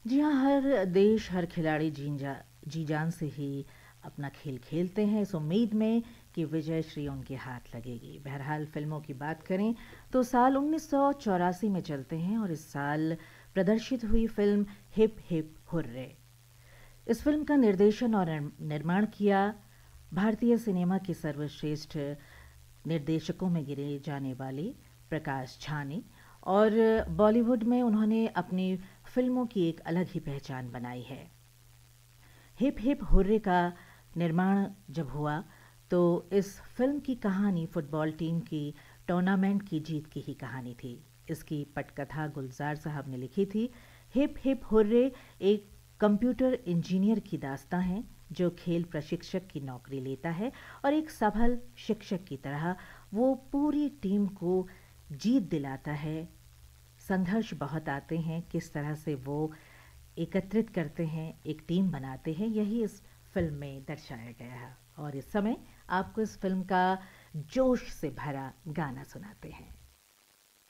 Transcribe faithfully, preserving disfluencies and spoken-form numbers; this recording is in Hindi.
जी हाँ, हर देश, हर खिलाड़ी जीन जा जी जान से ही अपना खेल खेलते हैं इस उम्मीद में कि विजय श्री उनके हाथ लगेगी। बहरहाल फ़िल्मों की बात करें तो साल उन्नीस सौ चौरासी में चलते हैं और इस साल प्रदर्शित हुई फ़िल्म हिप हिप हुर्रे। इस फ़िल्म का निर्देशन और निर्म निर्माण किया भारतीय सिनेमा के सर्वश्रेष्ठ निर्देशकों में गिने जाने वाले प्रकाश झा ने और बॉलीवुड में उन्होंने अपनी फ़िल्मों की एक अलग ही पहचान बनाई है। हिप हिप हुर्रे का निर्माण जब हुआ तो इस फिल्म की कहानी फुटबॉल टीम की टूर्नामेंट की जीत की ही कहानी थी। इसकी पटकथा गुलजार साहब ने लिखी थी। हिप हिप हुर्रे एक कंप्यूटर इंजीनियर की दास्तां है जो खेल प्रशिक्षक की नौकरी लेता है और एक सफल शिक्षक की तरह वो पूरी टीम को जीत दिलाता है। संघर्ष बहुत आते हैं, किस तरह से वो एकत्रित करते हैं, एक टीम बनाते हैं, यही इस फ़िल्म में दर्शाया गया है। और इस समय आपको इस फ़िल्म का जोश से भरा गाना सुनाते हैं।